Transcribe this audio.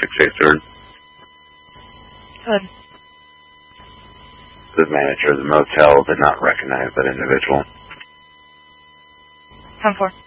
683rd. Good. The manager of the motel did not recognize that individual. 10-4.